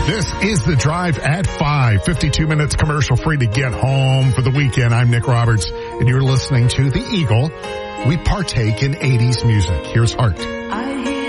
This is The Drive at 5, 52 minutes commercial free to get home for the weekend. I'm Nick Roberts, and you're listening to The Eagle. We partake in 80s music. Here's Heart.